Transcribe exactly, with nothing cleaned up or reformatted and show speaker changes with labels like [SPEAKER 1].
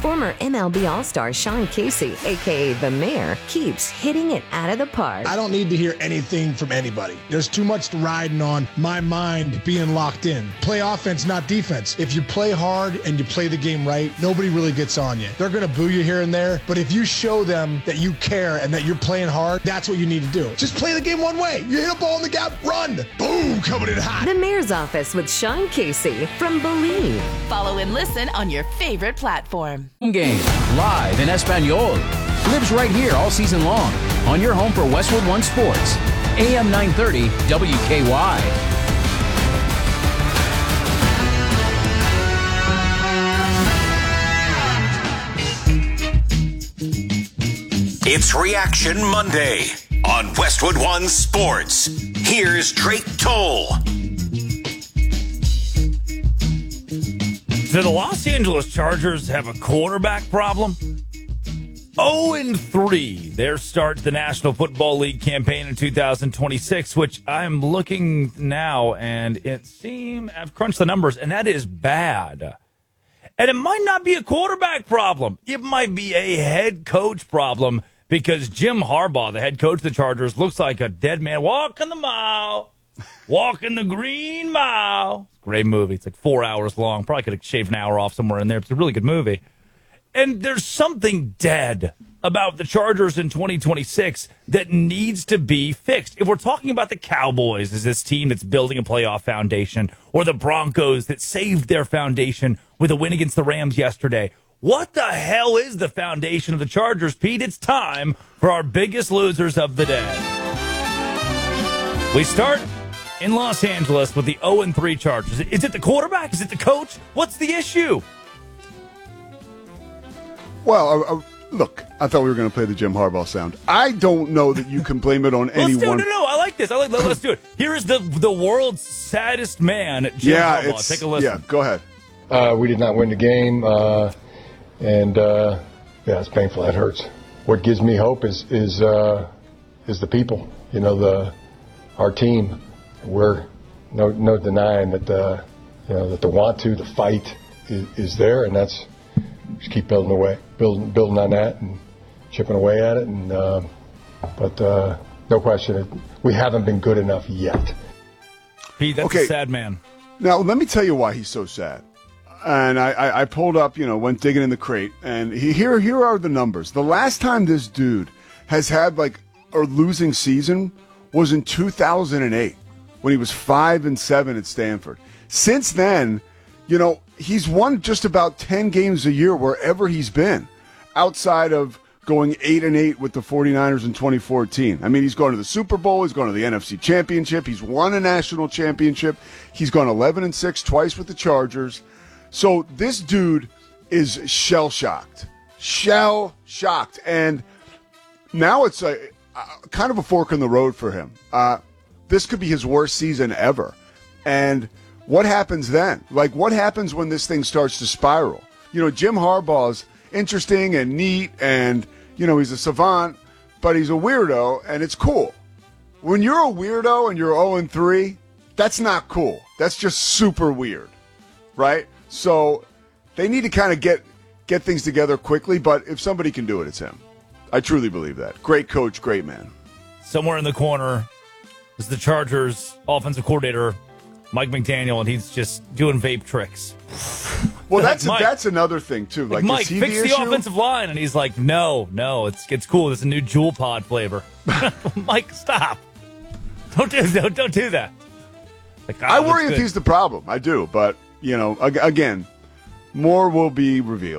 [SPEAKER 1] Former M L B All-Star Sean Casey, a k a. The Mayor, keeps hitting it out of the park.
[SPEAKER 2] I don't need to hear anything from anybody. There's too much riding on my mind being locked in. Play offense, not defense. If you play hard and you play the game right, nobody really gets on you. They're going to boo you here and there, but if you show them that you care and that you're playing hard, that's what you need to do. Just play the game one way. You hit a ball in the gap, run. Boom, coming in hot.
[SPEAKER 1] The Mayor's Office with Sean Casey from Believe.
[SPEAKER 3] Follow and listen on your favorite platform.
[SPEAKER 4] Game live in Espanol. Lives right here all season long on your home for Westwood One Sports. A M nine thirty W K Y.
[SPEAKER 5] It's Reaction Monday on Westwood One Sports. Here's Drake Toll.
[SPEAKER 6] Do the Los Angeles Chargers have a quarterback problem? oh and three, their start to the National Football League campaign in two thousand twenty-six, which I'm looking now, and it seems I've crunched the numbers, and that is bad. And it might not be a quarterback problem. It might be a head coach problem, because Jim Harbaugh, the head coach of the Chargers, looks like a dead man walking the mile, walking the green mile. Great movie. It's like four hours long. Probably could have shaved an hour off somewhere in there. It's a really good movie. And there's something dead about the Chargers in twenty twenty-six that needs to be fixed. If we're talking about the Cowboys as this team that's building a playoff foundation, or the Broncos that saved their foundation with a win against the Rams yesterday, what the hell is the foundation of the Chargers, Pete? It's time for our biggest losers of the day. We start in Los Angeles with the oh and three Chargers. Is it the quarterback? Is it the coach? What's the issue?
[SPEAKER 7] Well, uh, uh, look, I thought we were going to play the Jim Harbaugh sound. I don't know that you can blame it on
[SPEAKER 6] let's
[SPEAKER 7] anyone.
[SPEAKER 6] Do, no, no, I like this. I like. Let's do it. Here is the the world's saddest man, Jim
[SPEAKER 7] yeah,
[SPEAKER 6] Harbaugh. Take a listen.
[SPEAKER 7] Yeah, go ahead.
[SPEAKER 8] Uh, we did not win the game, uh, and uh, yeah, it's painful. That hurts. What gives me hope is is uh, is the people. You know, the our team. We're no no denying that the you know that the want to, the fight is, is there, and that's just keep building away, building building on that, and chipping away at it. And uh, but uh, no question, it, we haven't been good enough yet.
[SPEAKER 6] Pete, that's
[SPEAKER 7] okay.
[SPEAKER 6] a sad man.
[SPEAKER 7] Now let me tell you why he's so sad. And I, I, I pulled up, you know, went digging in the crate, and he, here here are the numbers. The last time this dude has had like a losing season was in two thousand eight. When he was five and seven at Stanford. Since then, you know, he's won just about ten games a year wherever he's been, outside of going eight and eight with the 49ers in twenty fourteen. I mean, he's gone to the Super Bowl, he's gone to the N F C Championship, he's won a national championship, he's gone eleven and six twice with the Chargers. So this dude is shell shocked, shell shocked, and now it's a, a kind of a fork in the road for him. Uh, This could be his worst season ever. And what happens then? Like, what happens when this thing starts to spiral? You know, Jim Harbaugh's interesting and neat, and, you know, he's a savant, but he's a weirdo, and it's cool. When you're a weirdo and you're oh and three, that's not cool. That's just super weird, right? So they need to kind of get, get things together quickly, but if somebody can do it, it's him. I truly believe that. Great coach, great man.
[SPEAKER 6] Somewhere in the corner is the Chargers offensive coordinator, Mike McDaniel, and he's just doing vape tricks.
[SPEAKER 7] Well, that's
[SPEAKER 6] like,
[SPEAKER 7] a, that's another thing too.
[SPEAKER 6] Like,
[SPEAKER 7] like
[SPEAKER 6] Mike,
[SPEAKER 7] the
[SPEAKER 6] fix the
[SPEAKER 7] issue?
[SPEAKER 6] offensive line, and he's like, "No, no, it's it's cool. There's a new Jewel Pod flavor." Mike, stop! Don't do don't, don't do that. Like, oh,
[SPEAKER 7] I worry if
[SPEAKER 6] good.
[SPEAKER 7] he's the problem. I do, but you know, ag- again, more will be revealed.